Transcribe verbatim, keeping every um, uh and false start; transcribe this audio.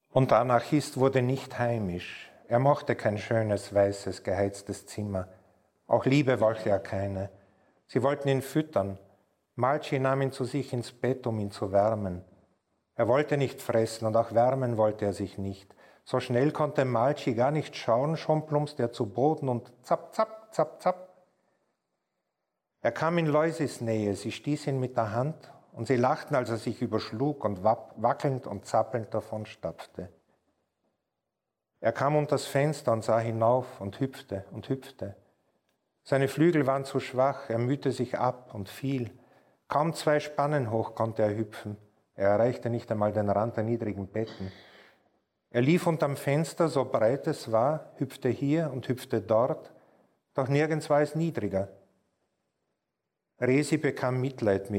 Und der Anarchist wurde nicht heimisch. Er mochte kein schönes, weißes, geheiztes Zimmer. Auch Liebe wollte er keine. Sie wollten ihn füttern. Malchi nahm ihn zu sich ins Bett, um ihn zu wärmen. Er wollte nicht fressen und auch wärmen wollte er sich nicht. So schnell konnte Malchi gar nicht schauen, schon plumpste er zu Boden und zapp, zapp, zapp, zapp. Er kam in Loisis Nähe, sie stieß ihn mit der Hand und sie lachten, als er sich überschlug und wackelnd und zappelnd davonstapfte. Er kam unters Fenster und sah hinauf und hüpfte und hüpfte. Seine Flügel waren zu schwach, er mühte sich ab und fiel. Kaum zwei Spannen hoch konnte er hüpfen. Er erreichte nicht einmal den Rand der niedrigen Betten. Er lief unterm Fenster, so breit es war, hüpfte hier und hüpfte dort, doch nirgends war es niedriger. Resi bekam Mitleid mit